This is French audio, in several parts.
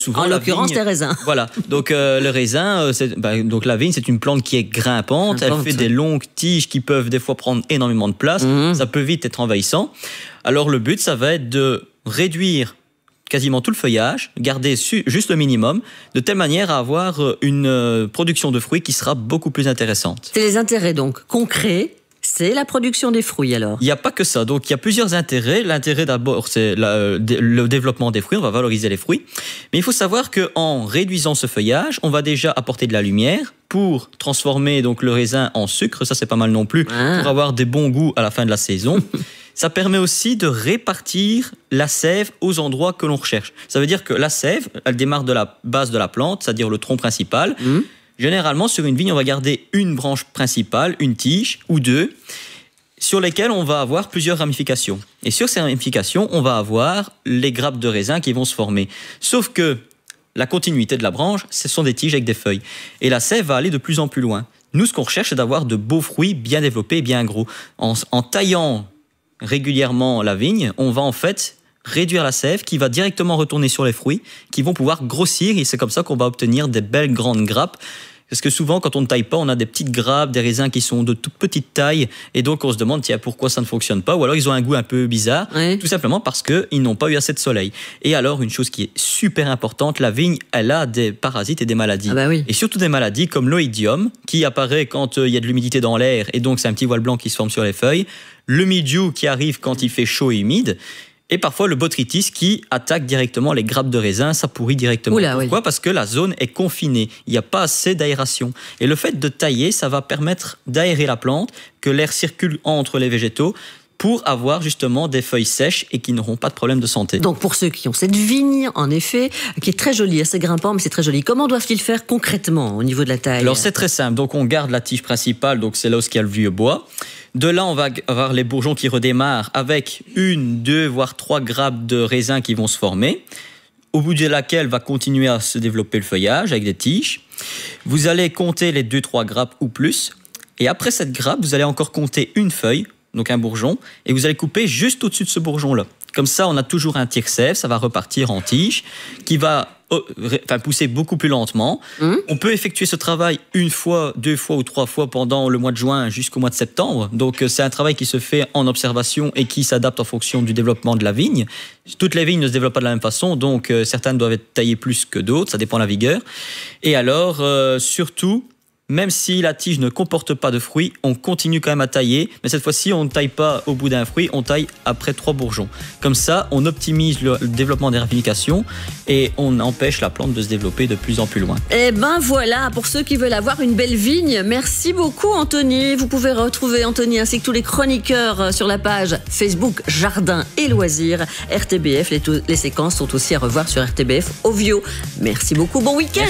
souvent, en l'occurrence, les raisins. Voilà. Donc, le raisin, donc la vigne, c'est une plante qui est grimpante. Elle fait des longues tiges qui peuvent des fois prendre énormément de place. Ça peut vite être envahissant. Alors, le but, ça va être de réduire quasiment tout le feuillage, garder juste le minimum, de telle manière à avoir une production de fruits qui sera beaucoup plus intéressante. C'est les intérêts donc concrets. C'est la production des fruits alors. Il n'y a pas que ça. Donc il y a plusieurs intérêts. L'intérêt d'abord, c'est le développement des fruits. On va valoriser les fruits. Mais il faut savoir qu'en réduisant ce feuillage, on va déjà apporter de la lumière pour transformer donc le raisin en sucre. Ça, c'est pas mal non plus, pour avoir des bons goûts à la fin de la saison. Ça permet aussi de répartir la sève aux endroits que l'on recherche. Ça veut dire que la sève, elle démarre de la base de la plante, c'est-à-dire le tronc principal. Généralement, sur une vigne, on va garder une branche principale, une tige ou deux, sur lesquelles on va avoir plusieurs ramifications. Et sur ces ramifications, on va avoir les grappes de raisin qui vont se former. Sauf que la continuité de la branche, ce sont des tiges avec des feuilles. Et la sève va aller de plus en plus loin. Nous, ce qu'on recherche, c'est d'avoir de beaux fruits bien développés et bien gros. En taillant régulièrement la vigne, on va en fait réduire la sève qui va directement retourner sur les fruits qui vont pouvoir grossir et c'est comme ça qu'on va obtenir des belles grandes grappes. Parce que souvent, quand on ne taille pas, on a des petites grappes, des raisins qui sont de toute petite taille. Et donc, on se demande, tiens, pourquoi ça ne fonctionne pas? Ou alors, ils ont un goût un peu bizarre. Tout simplement parce qu'ils n'ont pas eu assez de soleil. Et alors, une chose qui est super importante, la vigne, elle a des parasites et des maladies. Et surtout des maladies comme l'oïdium, qui apparaît quand il y a de l'humidité dans l'air. Et donc, c'est un petit voile blanc qui se forme sur les feuilles. Le mildiou qui arrive quand il fait chaud et humide. Et parfois le botrytis qui attaque directement les grappes de raisin, ça pourrit directement. Pourquoi ? Parce que la zone est confinée, il n'y a pas assez d'aération. Et le fait de tailler, ça va permettre d'aérer la plante, que l'air circule entre les végétaux, pour avoir justement des feuilles sèches et qui n'auront pas de problème de santé. Donc pour ceux qui ont cette vigne, en effet, qui est très jolie, assez grimpant, mais c'est très joli. Comment doivent-ils faire concrètement au niveau de la taille ? Alors c'est très simple, donc on garde la tige principale, donc c'est là où il y a le vieux bois. De là, on va avoir les bourgeons qui redémarrent avec 1, 2, voire 3 grappes de raisin qui vont se former, au bout de laquelle va continuer à se développer le feuillage avec des tiges. Vous allez compter les 2-3 grappes ou plus, et après cette grappe, vous allez encore compter une feuille, donc un bourgeon, et vous allez couper juste au-dessus de ce bourgeon-là. Comme ça, on a toujours un tire-sève, ça va repartir en tige, qui va pousser beaucoup plus lentement. On peut effectuer ce travail 1 fois, 2 fois ou 3 fois pendant le mois de juin jusqu'au mois de septembre. Donc, c'est un travail qui se fait en observation et qui s'adapte en fonction du développement de la vigne. Toutes les vignes ne se développent pas de la même façon, donc certaines doivent être taillées plus que d'autres, ça dépend de la vigueur. Et alors, surtout, même si la tige ne comporte pas de fruits, on continue quand même à tailler. Mais cette fois-ci, on ne taille pas au bout d'un fruit, on taille après 3 bourgeons. Comme ça, on optimise le développement des ramifications et on empêche la plante de se développer de plus en plus loin. Et ben voilà, pour ceux qui veulent avoir une belle vigne, merci beaucoup Anthony. Vous pouvez retrouver Anthony ainsi que tous les chroniqueurs sur la page Facebook Jardin et Loisirs RTBF. Les séquences sont aussi à revoir sur RTBF Ovio. Merci beaucoup, bon week-end.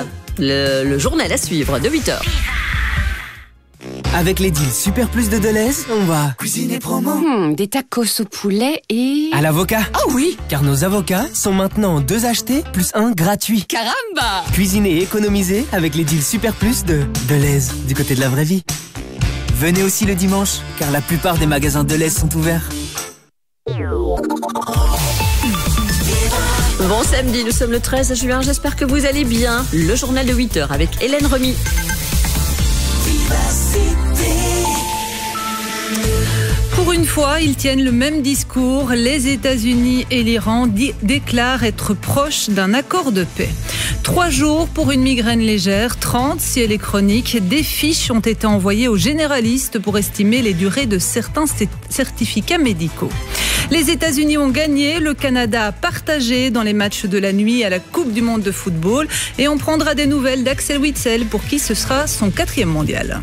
Le journal à suivre de 8h. Avec les deals Super Plus de Deleuze, on va cuisiner promo. Des tacos au poulet et... à l'avocat. Ah oui. Car nos avocats sont maintenant 2 achetés plus 1 gratuit. Caramba. Cuisiner et économiser avec les deals Super Plus de Deleuze, du côté de la vraie vie. Venez aussi le dimanche, car la plupart des magasins Deleuze sont ouverts. Bon samedi, nous sommes le 13 juin, j'espère que vous allez bien. Le journal de 8h avec Hélène Remy. Pour une fois, ils tiennent le même discours. Les États-Unis et l'Iran déclarent être proches d'un accord de paix. 3 jours pour une migraine légère, 30 si elle est chronique. Des fiches ont été envoyées aux généralistes pour estimer les durées de certains certificats médicaux. Les États-Unis ont gagné, le Canada a partagé dans les matchs de la nuit à la Coupe du Monde de football. Et on prendra des nouvelles d'Axel Witsel pour qui ce sera son 4e mondial.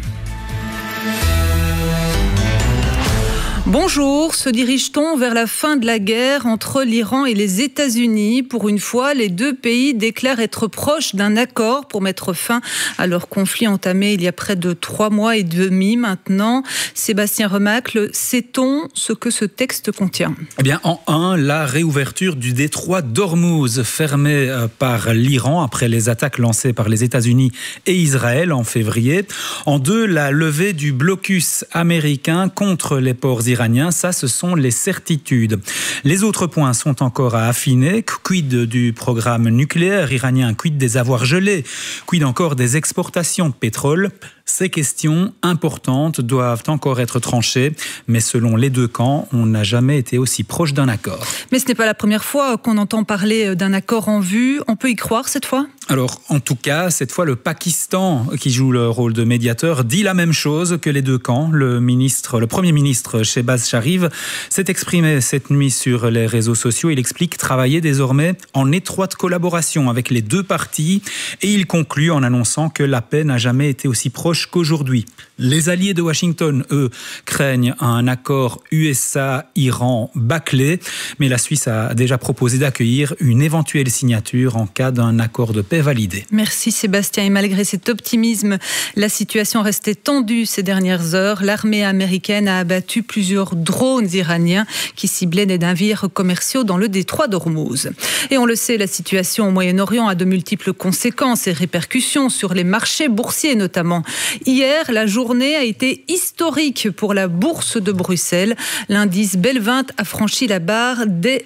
Bonjour, se dirige-t-on vers la fin de la guerre entre l'Iran et les États-Unis ? Pour une fois, les 2 pays déclarent être proches d'un accord pour mettre fin à leur conflit entamé il y a près de 3 mois et demi maintenant. Sébastien Remacle, sait-on ce que ce texte contient ? Eh bien, en 1, la réouverture du détroit d'Ormuz, fermé par l'Iran après les attaques lancées par les États-Unis et Israël en février. En 2, la levée du blocus américain contre les ports iraniens iraniens. Ça, ce sont les certitudes. Les autres points sont encore à affiner. Quid du programme nucléaire iranien? Quid des avoirs gelés? Quid encore des exportations de pétrole? Ces questions importantes doivent encore être tranchées, mais selon les deux camps, on n'a jamais été aussi proche d'un accord. Mais ce n'est pas la première fois qu'on entend parler d'un accord en vue. On peut y croire cette fois ? Alors, en tout cas, cette fois, le Pakistan, qui joue le rôle de médiateur, dit la même chose que les deux camps. Le Premier ministre Shehbaz Sharif s'est exprimé cette nuit sur les réseaux sociaux. Il explique travailler désormais en étroite collaboration avec les deux parties et il conclut en annonçant que la paix n'a jamais été aussi proche qu'aujourd'hui. Les alliés de Washington, eux, craignent un accord USA-Iran bâclé, mais la Suisse a déjà proposé d'accueillir une éventuelle signature en cas d'un accord de paix validé. Merci Sébastien. Et malgré cet optimisme, la situation restait tendue ces dernières heures. L'armée américaine a abattu plusieurs drones iraniens qui ciblaient des navires commerciaux dans le détroit d'Ormuz. Et on le sait, la situation au Moyen-Orient a de multiples conséquences et répercussions sur les marchés boursiers notamment. Hier, la journée a été historique pour la bourse de Bruxelles. L'indice BEL 20 a franchi la barre des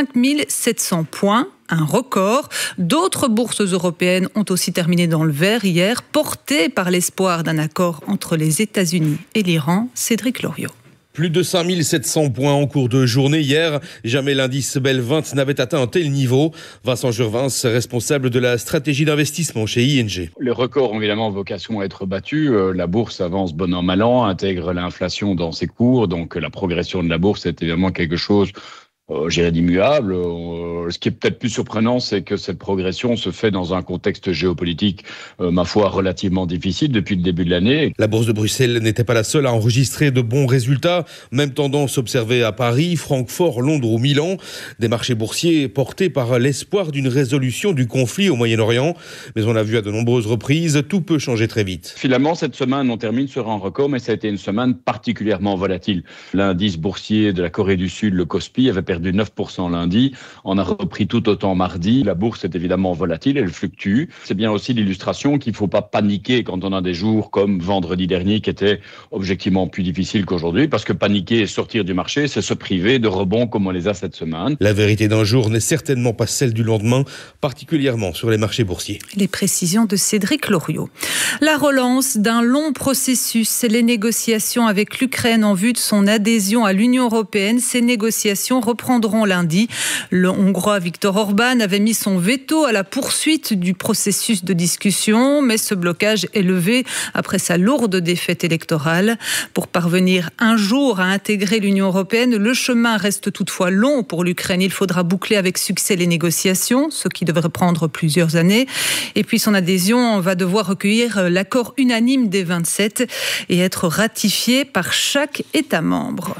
5700 points. Un record. D'autres bourses européennes ont aussi terminé dans le vert hier, portées par l'espoir d'un accord entre les États-Unis et l'Iran. Cédric Loriot. Plus de 5700 points en cours de journée hier. Jamais l'indice BEL 20 n'avait atteint un tel niveau. Vincent Jurvins, responsable de la stratégie d'investissement chez ING. Les records ont évidemment vocation à être battus. La bourse avance bon an mal an, intègre l'inflation dans ses cours. Donc la progression de la bourse est évidemment quelque chose immuable. Ce qui est peut-être plus surprenant, c'est que cette progression se fait dans un contexte géopolitique, ma foi, relativement difficile depuis le début de l'année. La bourse de Bruxelles n'était pas la seule à enregistrer de bons résultats. Même tendance observée à Paris, Francfort, Londres ou Milan. Des marchés boursiers portés par l'espoir d'une résolution du conflit au Moyen-Orient. Mais on l'a vu à de nombreuses reprises, tout peut changer très vite. Finalement, cette semaine, on termine sur un record, mais ça a été une semaine particulièrement volatile. L'indice boursier de la Corée du Sud, le Kospi, avait perdu 9% lundi, on a repris tout autant mardi. La bourse est évidemment volatile, elle fluctue. C'est bien aussi l'illustration qu'il ne faut pas paniquer quand on a des jours comme vendredi dernier qui étaient objectivement plus difficiles qu'aujourd'hui, parce que paniquer et sortir du marché, c'est se priver de rebonds comme on les a cette semaine. La vérité d'un jour n'est certainement pas celle du lendemain, particulièrement sur les marchés boursiers. Les précisions de Cédric Loriot. La relance d'un long processus, les négociations avec l'Ukraine en vue de son adhésion à l'Union européenne. Ces négociations reprendront lundi. Le Hongrois Viktor Orban avait mis son veto à la poursuite du processus de discussion, mais ce blocage est levé après sa lourde défaite électorale. Pour parvenir un jour à intégrer l'Union européenne, le chemin reste toutefois long pour l'Ukraine. Il faudra boucler avec succès les négociations, ce qui devrait prendre plusieurs années. Et puis son adhésion va devoir recueillir l'accord unanime des 27 et être ratifié par chaque État membre.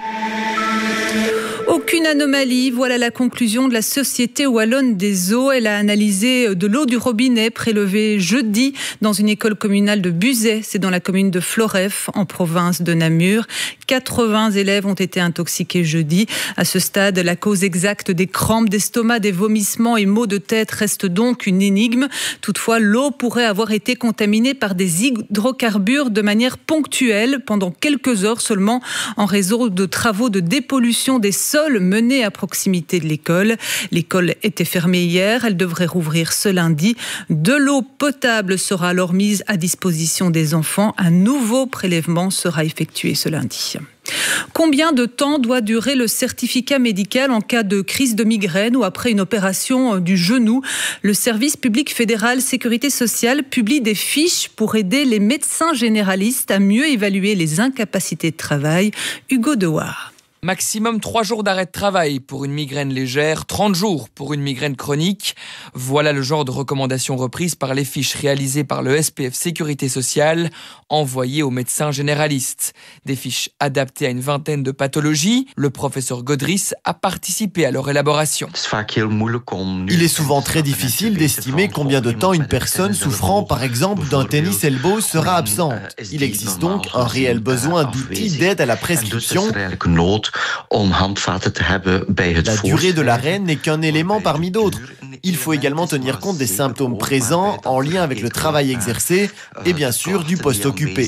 Aucune anomalie, voilà la conclusion de la Société wallonne des eaux. Elle a analysé de l'eau du robinet prélevée jeudi dans une école communale de Buzet, c'est dans la commune de Floreffe, en province de Namur. 80 élèves ont été intoxiqués jeudi. À ce stade, la cause exacte des crampes d'estomac, des vomissements et maux de tête reste donc une énigme. Toutefois, l'eau pourrait avoir été contaminée par des hydrocarbures de manière ponctuelle pendant quelques heures seulement en raison de travaux de dépollution des sols menés à proximité de l'école. L'école était fermée hier, elle devrait rouvrir ce lundi. De l'eau potable sera alors mise à disposition des enfants. Un nouveau prélèvement sera effectué ce lundi. Combien de temps doit durer le certificat médical en cas de crise de migraine ou après une opération du genou ? Le service public fédéral Sécurité sociale publie des fiches pour aider les médecins généralistes à mieux évaluer les incapacités de travail. Hugo Dewar. Maximum 3 jours d'arrêt de travail pour une migraine légère, 30 jours pour une migraine chronique. Voilà le genre de recommandations reprises par les fiches réalisées par le SPF Sécurité sociale, envoyées aux médecins généralistes. Des fiches adaptées à une vingtaine de pathologies. Le professeur Godris a participé à leur élaboration. Il est souvent très difficile d'estimer combien de temps une personne souffrant par exemple d'un tennis elbow sera absente. Il existe donc un réel besoin d'outils d'aide à la prescription. La durée de l'arrêt n'est qu'un élément parmi d'autres. Il faut également tenir compte des symptômes présents en lien avec le travail exercé et bien sûr du poste occupé.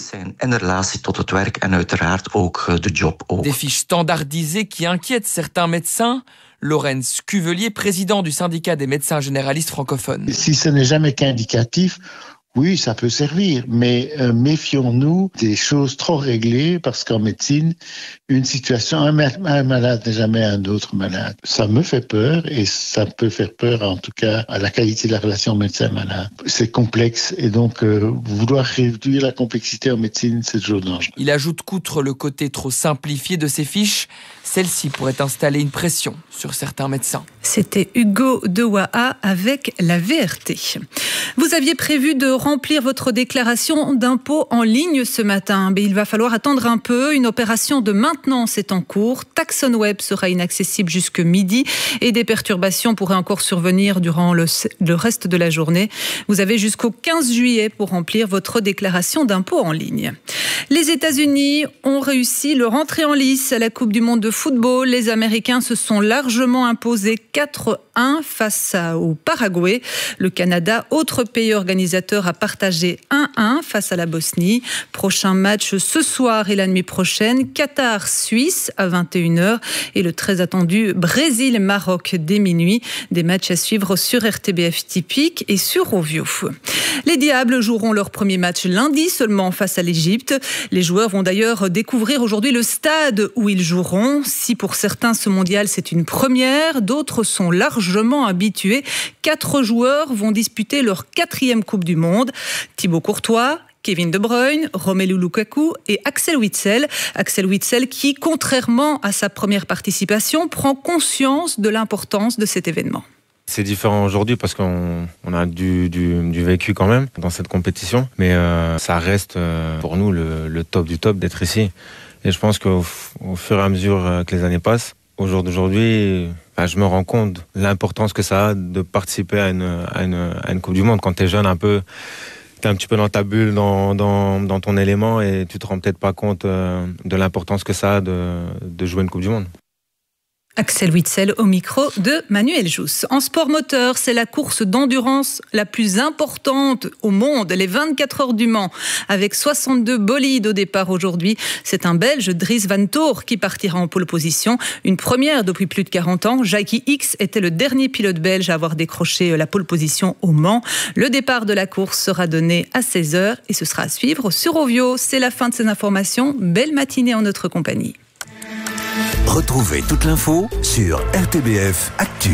Des fiches standardisées qui inquiètent certains médecins. Laurence Cuvelier, président du syndicat des médecins généralistes francophones. Si ce n'est jamais qu'indicatif, oui, ça peut servir, mais méfions-nous des choses trop réglées parce qu'en médecine, une situation, un malade n'est jamais un autre malade. Ça me fait peur et ça peut faire peur en tout cas à la qualité de la relation médecin-malade. C'est complexe et donc vouloir réduire la complexité en médecine, c'est toujours dangereux. Il ajoute qu'outre le côté trop simplifié de ces fiches, celle-ci pourrait installer une pression sur certains médecins. C'était Hugo Dewaha avec la VRT. Vous aviez prévu de remplir votre déclaration d'impôt en ligne ce matin, mais il va falloir attendre un peu. Une opération de maintenance est en cours. TaxonWeb sera inaccessible jusque midi et des perturbations pourraient encore survenir durant le reste de la journée. Vous avez jusqu'au 15 juillet pour remplir votre déclaration d'impôt en ligne. Les États-Unis ont réussi leur entrée en lice à la Coupe du monde de football. Les Américains se sont largement imposés 4-1 face au Paraguay. Le Canada, autre pays organisateur, a partagé 1-1 face à la Bosnie. Prochain match ce soir et la nuit prochaine, Qatar-Suisse à 21h et le très attendu Brésil-Maroc dès minuit. Des matchs à suivre sur RTBF Typique et sur Ovio. Les Diables joueront leur premier match lundi seulement face à l'Égypte. Les joueurs vont d'ailleurs découvrir aujourd'hui le stade où ils joueront. Si pour certains ce mondial c'est une première, d'autres sont largement habitués. 4 joueurs vont disputer leur 4e Coupe du Monde. Thibaut Courtois, Kevin De Bruyne, Romelu Lukaku et Axel Witsel. Axel Witsel qui, contrairement à sa première participation, prend conscience de l'importance de cet événement. C'est différent aujourd'hui parce qu'on a du vécu quand même dans cette compétition, mais ça reste pour nous le top du top d'être ici. Et je pense qu'au fur et à mesure que les années passent, au jour d'aujourd'hui, je me rends compte de l'importance que ça a de participer à une Coupe du Monde. Quand tu es jeune, t'es un petit peu dans ta bulle, dans ton élément, et tu te rends peut-être pas compte de l'importance que ça a de jouer une Coupe du Monde. Axel Witsel au micro de Manuel Jousse. En sport moteur, c'est la course d'endurance la plus importante au monde, les 24 heures du Mans, avec 62 bolides au départ aujourd'hui. C'est un Belge, Dries Van Toor, qui partira en pole position. Une première depuis plus de 40 ans. Jackie X était le dernier pilote belge à avoir décroché la pole position au Mans. Le départ de la course sera donné à 16h et ce sera à suivre sur Ovio. C'est la fin de ces informations. Belle matinée en notre compagnie. Retrouvez toute l'info sur RTBF Actu.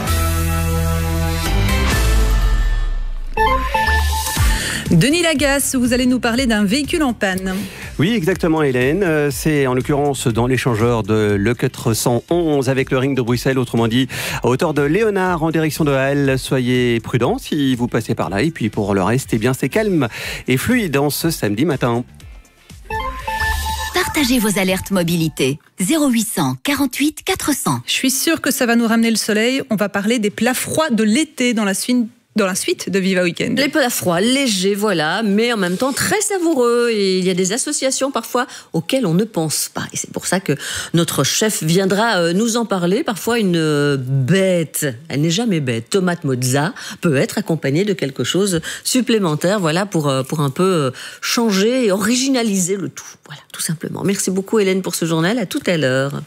Denis Lagasse, vous allez nous parler d'un véhicule en panne. Oui, exactement Hélène. C'est en l'occurrence dans l'échangeur de l'E411 avec le ring de Bruxelles, autrement dit à hauteur de Léonard en direction de Halle. Soyez prudents si vous passez par là. Et puis pour le reste, c'est calme et fluide en ce samedi matin. Partagez vos alertes mobilité. 0800 48 400. Je suis sûre que ça va nous ramener le soleil. On va parler des plats froids de l'été dans la suite de Viva Weekend. Les plats froids, légers, voilà, mais en même temps très savoureux. Et il y a des associations parfois auxquelles on ne pense pas. Et c'est pour ça que notre chef viendra nous en parler. Parfois une bête, elle n'est jamais bête, tomate mozza, peut être accompagnée de quelque chose supplémentaire, voilà, pour un peu changer et originaliser le tout. Voilà, tout simplement. Merci beaucoup Hélène pour ce journal. À tout à l'heure.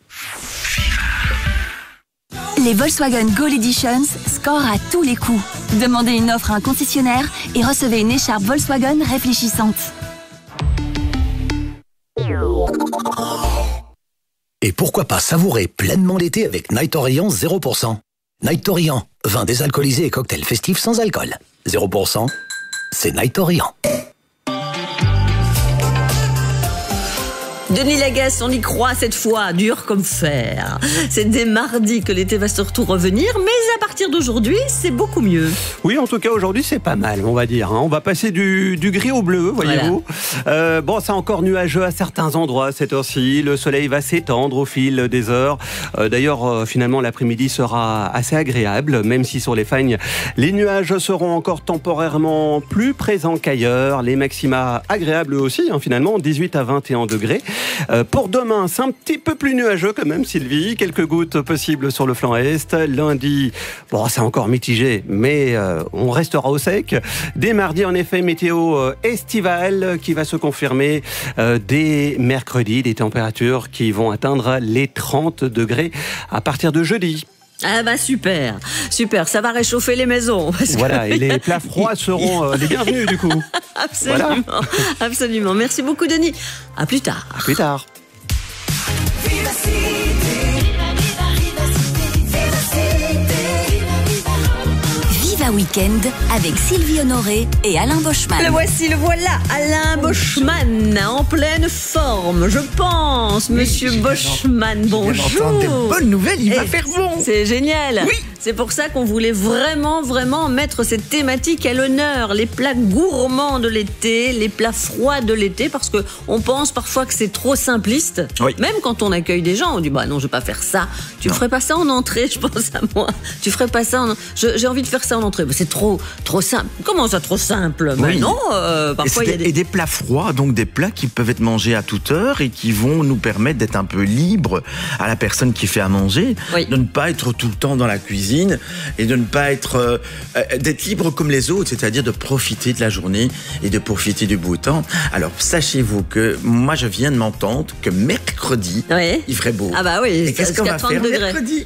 Les Volkswagen Gold Editions scorent à tous les coups. Demandez une offre à un concessionnaire et recevez une écharpe Volkswagen réfléchissante. Et pourquoi pas savourer pleinement l'été avec Night Orient 0%. Night Orient, vin désalcoolisé et cocktail festif sans alcool. 0%, c'est Night Orient. Denis Lagasse, on y croit cette fois, dur comme fer. C'est dès mardi que l'été va surtout revenir, mais à partir d'aujourd'hui, c'est beaucoup mieux. Oui, en tout cas, aujourd'hui, c'est pas mal, on va dire. On va passer du gris au bleu, voyez-vous. Voilà. C'est encore nuageux à certains endroits à cette heure-ci. Le soleil va s'étendre au fil des heures. D'ailleurs, finalement, l'après-midi sera assez agréable, même si sur les Fagnes, les nuages seront encore temporairement plus présents qu'ailleurs. Les maxima agréables aussi, finalement, 18 à 21 degrés. Pour demain, c'est un petit peu plus nuageux quand même, Sylvie. Quelques gouttes possibles sur le flanc est. Lundi, bon, c'est encore mitigé, mais on restera au sec. Dès mardi, en effet, météo estivale qui va se confirmer dès mercredi. Des températures qui vont atteindre les 30 degrés à partir de jeudi. Ah bah super, ça va réchauffer les maisons. Voilà, et les plats froids seront les bienvenus du coup. Absolument, voilà. Absolument. Merci beaucoup Denis. À plus tard. À plus tard. Viva Weekend avec Sylvie Honoré et Alain Boschmann. Le voilà, Alain Boschmann, en pleine forme, je pense. Monsieur Boschmann, bonjour. Je vais entendre des bonnes nouvelles, il va faire bon. C'est génial. Oui. C'est pour ça qu'on voulait vraiment mettre cette thématique à l'honneur. Les plats gourmands de l'été, les plats froids de l'été, parce qu'on pense parfois que c'est trop simpliste. Oui. Même quand on accueille des gens, on dit bah non, je vais pas faire ça. Tu ferais pas ça en entrée, je pense à moi. Tu ferais pas ça j'ai envie de faire ça en entrée. C'est trop simple. Comment ça, trop simple? Oui. Non, parfois il y a des plats froids, donc des plats qui peuvent être mangés à toute heure et qui vont nous permettre d'être un peu libre à la personne qui fait à manger, de ne pas être tout le temps dans la cuisine et de ne pas être d'être libre comme les autres, c'est-à-dire de profiter de la journée et de profiter du beau temps. Alors sachez-vous que moi je viens de m'entendre que mercredi il ferait beau. Ah bah oui. Et qu'est-ce qu'on va faire mercredi?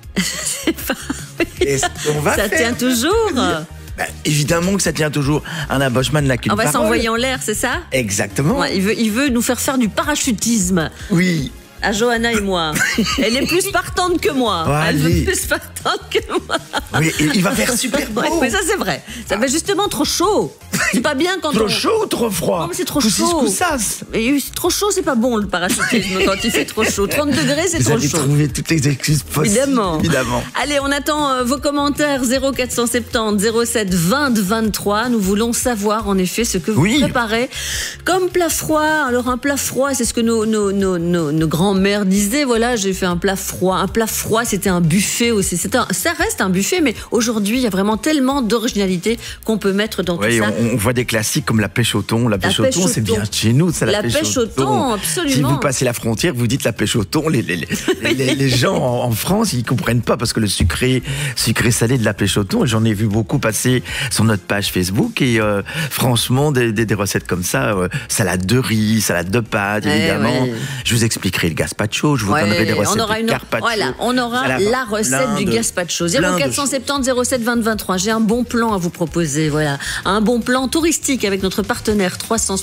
Qu'est-ce qu'on va faire? Ça tient toujours. Ben, évidemment que ça tient toujours. Alain Boschmann n'a qu'une parole. On va s'envoyer en l'air, c'est ça? Exactement. Ouais, il veut nous faire du parachutisme. Oui. À Johanna et moi. Elle est plus partante que moi. Elle est plus partante que moi. Oui, il va faire super beau. Oui, ça c'est vrai. Ça fait justement trop chaud. C'est pas bien quand trop chaud ou trop froid? Non, mais c'est trop chaud. Mais trop chaud, c'est pas bon le parachutisme quand il fait trop chaud. 30 degrés, c'est trop chaud. Vous allez trouver toutes les excuses possibles. Évidemment. Allez, on attend vos commentaires 0470 07 20 23. Nous voulons savoir en effet ce que vous préparez comme plat froid. Alors un plat froid, c'est ce que nos grands-mères disaient. Voilà, j'ai fait un plat froid. Un plat froid, c'était un buffet aussi. Ça reste un buffet, mais aujourd'hui, il y a vraiment tellement d'originalité qu'on peut mettre dans tout ça. On voit des classiques comme la pêche au thon. La pêche au thon, c'est bien chez nous. Ça, la pêche au thon, absolument. Si vous passez la frontière, vous dites la pêche au thon. Les gens en France, ils comprennent pas parce que le sucré salé de la pêche au thon, j'en ai vu beaucoup passer sur notre page Facebook et franchement, des recettes comme ça, salade de riz, salade de pâtes, évidemment. Je vous expliquerai le gazpacho, je vous donnerai des recettes de carpaccio. Voilà, on aura la recette du gazpacho. 0470 07 20 23. J'ai un bon plan à vous proposer. Voilà, un bon plan touristique avec notre partenaire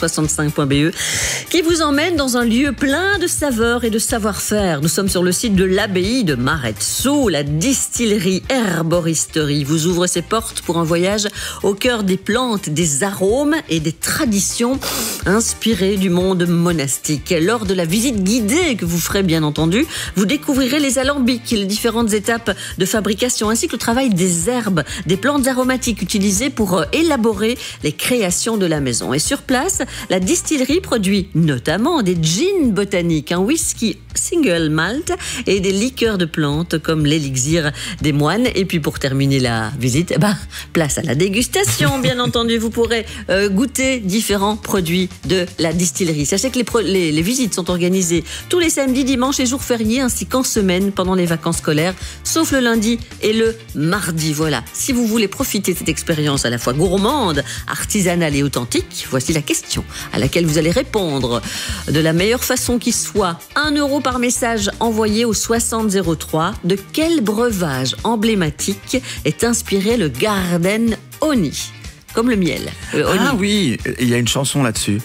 365.be qui vous emmène dans un lieu plein de saveurs et de savoir-faire. Nous sommes sur le site de l'abbaye de Maretsau. La distillerie herboristerie vous ouvre ses portes pour un voyage au cœur des plantes, des arômes et des traditions inspirées du monde monastique. Lors de la visite guidée que vous ferez bien entendu, vous découvrirez les alambics, les différentes étapes de fabrication ainsi que le travail des herbes, des plantes aromatiques utilisées pour élaborer les créations de la maison. Et sur place, la distillerie produit notamment des gins botaniques, un whisky single malt et des liqueurs de plantes comme l'élixir des moines. Et puis pour terminer la visite, place à la dégustation. Bien entendu, vous pourrez goûter différents produits de la distillerie. Sachez que les visites sont organisées tous les samedis, dimanches et jours fériés ainsi qu'en semaine pendant les vacances scolaires, sauf le lundi et le mardi. Voilà. Si vous voulez profiter de cette expérience à la fois gourmande, artisanale et authentique, voici la question à laquelle vous allez répondre de la meilleure façon qui soit. 1 € par message envoyé au 6003. De quel breuvage emblématique est inspiré le Garden Honey? Comme le miel. Ah oui, il y a une chanson là-dessus.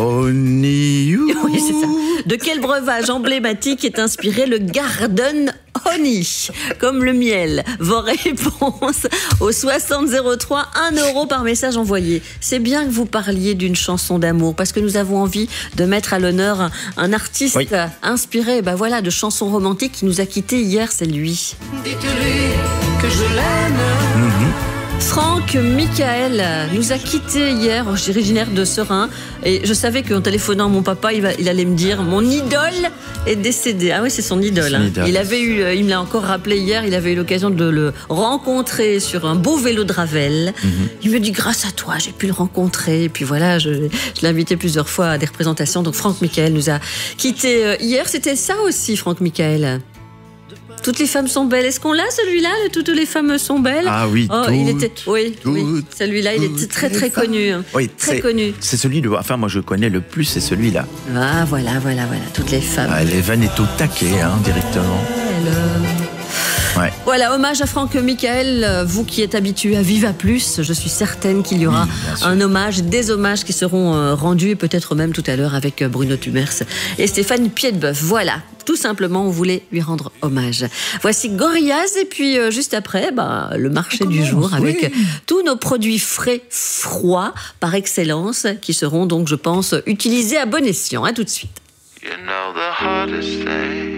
Honey. Oui, c'est ça. De quel breuvage emblématique est inspiré le Garden Honey? Comme le miel. Vos réponses au 6003, 1 € par message envoyé. C'est bien que vous parliez d'une chanson d'amour parce que nous avons envie de mettre à l'honneur un artiste inspiré de chansons romantiques qui nous a quittés hier, c'est lui. Dites-lui que je l'aime. Franck Michael nous a quittés hier, originaire de Serein, et je savais qu'en téléphonant à mon papa, il allait me dire mon idole est décédée. Ah oui, c'est son idole. Hein. Il me l'a encore rappelé hier, il avait eu l'occasion de le rencontrer sur un beau vélo de Ravel. Il me dit grâce à toi, j'ai pu le rencontrer. Et puis voilà, je l'ai invité plusieurs fois à des représentations. Donc Franck Michael nous a quittés hier. C'était ça aussi, Franck Michael. Toutes les femmes sont belles. Est-ce qu'on l'a, celui-là, Toutes les femmes sont belles? Ah oui, oui, celui-là, il est très très connu. Oui, très connu. C'est celui moi je connais le plus, c'est celui-là. Ah voilà, toutes les femmes. L'Evan est au taquet, directement. Ouais. Voilà, hommage à Franck Michael. Vous qui êtes habitué à Viva Plus, je suis certaine qu'il y aura un hommage, des hommages qui seront rendus, et peut-être même tout à l'heure avec Bruno Tumers et Stéphane Piedboeuf. Voilà, tout simplement, on voulait lui rendre hommage. Voici Gorillaz, et puis juste après, le marché du jour avec tous nos produits frais, froids, par excellence, qui seront donc, je pense, utilisés à bon escient. À tout de suite. You know the hardest thing